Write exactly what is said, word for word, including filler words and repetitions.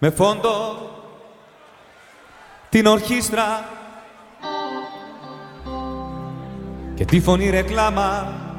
με φόντο την ορχήστρα και τη φωνή ρεκλάμα